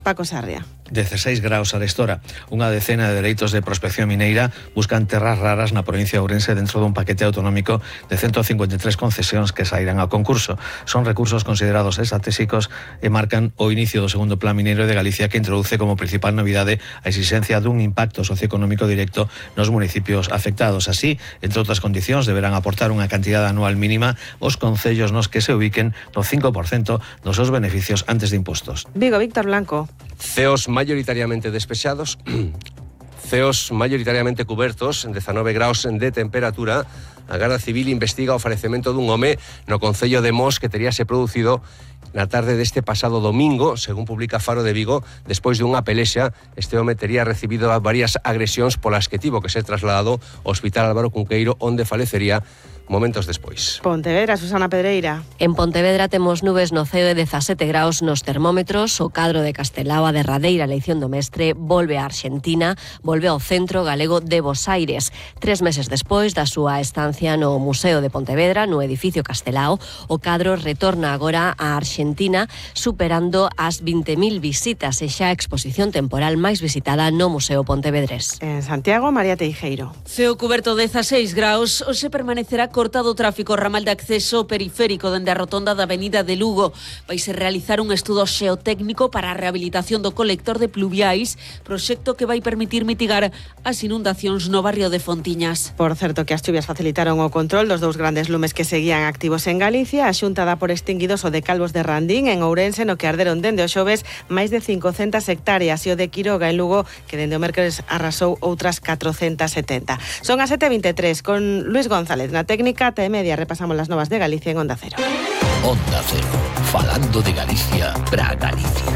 Paco Sarria. 16 graus arestora. Unha decena de dereitos de prospección mineira buscan terras raras na provincia de Ourense dentro dun paquete autonómico de 153 concesións que sairán ao concurso. Son recursos considerados estratégicos e marcan o inicio do segundo plan mineiro de Galicia, que introduce como principal novidade a exigencia dun impacto socioeconómico directo nos municipios afectados. Así, entre outras condicións, deberán aportar unha cantidade anual mínima os concellos nos que se ubiquen no 5% dos seus beneficios antes de impostos. Vigo, Víctor Blanco. Ceos mayoritariamente despexados, ceos mayoritariamente cubertos, 19 graus de temperatura. A Garda Civil investiga o falecemento dun home no concello de Mos que teríase producido na tarde deste pasado domingo, según publica Faro de Vigo. Despois de unha pelexa, este home tería recibido varias agresións polas que tivo que ser trasladado ao Hospital Álvaro Cunqueiro, onde falecería momentos despois. Pontevedra, Susana Pedreira. En Pontevedra temos nubes no ceo de 17 graus nos termómetros. O cadro de Castelao, a derradeira eleición do mestre, volve a Arxentina, volve ao Centro Galego de Bos Aires. 3 meses despois da súa estancia no Museo de Pontevedra, no edificio Castelao, o cadro retorna agora a Arxentina, superando as 20.000 visitas e xa a exposición temporal máis visitada no Museo Pontevedrés. En Santiago, María Teijeiro. Ceo cuberto 16 graus, hoxe permanecerá cortado o tráfico ramal de acceso periférico dende a rotonda da Avenida de Lugo. Vaise realizar un estudo xeotécnico para a rehabilitación do colector de pluviais, proxecto que vai permitir mitigar as inundacións no barrio de Fontiñas. Por certo que as chuvias facilitaron o control dos dous grandes lumes que seguían activos en Galicia. A Xunta dá por extinguidos o de Calvos de Randín en Ourense, no que arderon dende o xoves máis de 500 hectáreas, e o de Quiroga en Lugo, que dende o mércores arrasou outras 470. Son as 7:23 con Luis González na técnica. Ata e media repasamos las novas de Galicia en Onda Cero. Onda Cero, falando de Galicia para Galicia.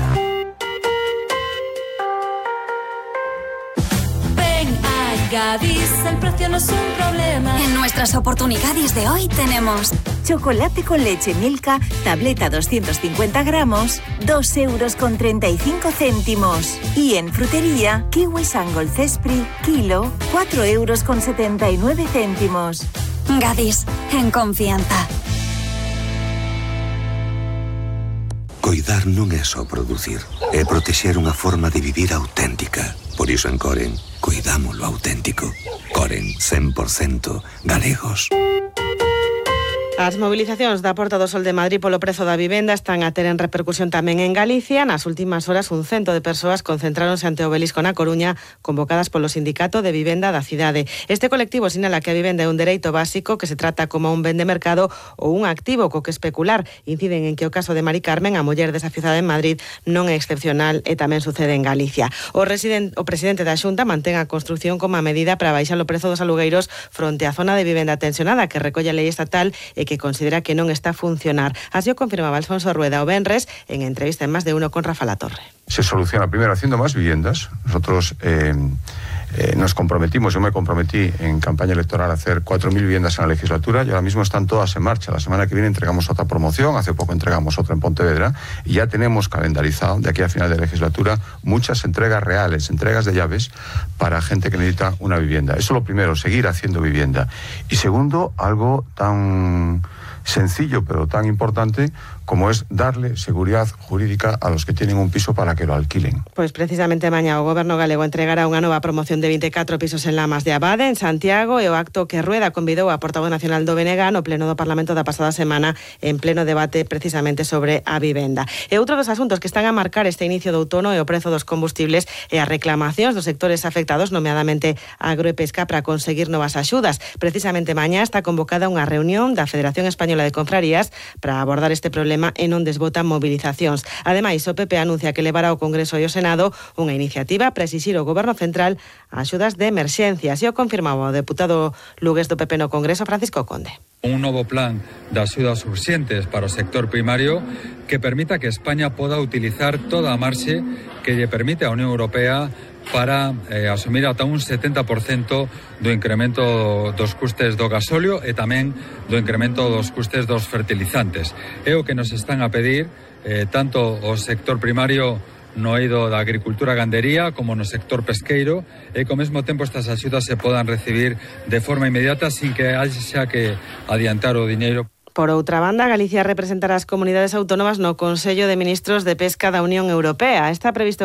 Ven a Gadis, el precio no es un problema. En nuestras oportunidades de hoy tenemos chocolate con leche Milka, tableta 250 gramos, 2,35 €. Y en frutería, kiwi Sangol Cespri, kilo, 4,79 €. Gadis, en confianza. Coidar non é só producir, é protexer unha forma de vivir auténtica. Por iso en Coren, cuidamos lo auténtico. Coren, 100% galegos. As mobilizacións da Porta do Sol de Madrid polo prezo da vivenda están a ter en repercusión tamén en Galicia. Nas últimas horas, un cento de persoas concentráronse ante o Obelisco na Coruña, convocadas polo Sindicato de Vivenda da cidade. Este colectivo sinala que a vivenda é un dereito básico que se trata como un ben de mercado ou un activo co que especular. Inciden en que o caso de Mari Carmen, a muller desafiuzada en Madrid, non é excepcional e tamén sucede en Galicia. O presidente da Xunta mantén a construción como a medida para baixar o prezo dos alugueiros fronte á zona de vivenda tensionada que recolle a lei estatal e que considera que non está a funcionar. Así o confirmaba Alfonso Rueda o venres en entrevista en Más de Uno con Rafa Latorre. Se soluciona primero haciendo más viviendas. Nosotros nos comprometimos, yo me comprometí en campaña electoral a hacer 4.000 viviendas en la legislatura y ahora mismo están todas en marcha. La semana que viene entregamos otra promoción, hace poco entregamos otra en Pontevedra y ya tenemos calendarizado de aquí a final de legislatura muchas entregas reales, entregas de llaves para gente que necesita una vivienda. Eso es lo primero, seguir haciendo vivienda. Y segundo, algo tan sencillo pero tan importante como es darle seguridad jurídica a los que tienen un piso para que lo alquilen. Pois precisamente mañá o Goberno galego entregará unha nova promoción de 24 pisos en Lamas de Abade, en Santiago, e o acto que Rueda convidou a portavoz nacional do BNG no pleno do Parlamento da pasada semana en pleno debate precisamente sobre a vivenda. E outro dos asuntos que están a marcar este inicio do outono é o prezo dos combustibles e as reclamacións dos sectores afectados, nomeadamente a agro e pesca, para conseguir novas axudas. Precisamente mañá está convocada unha reunión da Federación Española de Confrarías para abordar este problema e non desbotan movilizacións. Ademais, o PP anuncia que levará ao Congreso e ao Senado unha iniciativa para exixir ao Goberno Central axudas de emerxencia. Así o confirmaba o deputado lugués do PP no Congreso, Francisco Conde. Un novo plan de axudas urxentes para o sector primario que permita que España poda utilizar toda a marxe que lle permite a Unión Europea para asumir ata un 70% do incremento dos custes do gasóleo e tamén do incremento dos custes dos fertilizantes. É o que nos están a pedir tanto o sector primario no eido da agricultura e gandería como no sector pesqueiro, e que ao mesmo tempo estas axudas se podan recibir de forma inmediata sin que haxa que adiantar o diñeiro. Por outra banda, Galicia representará as comunidades autónomas no Consello de Ministros de Pesca da Unión Europea. Está previsto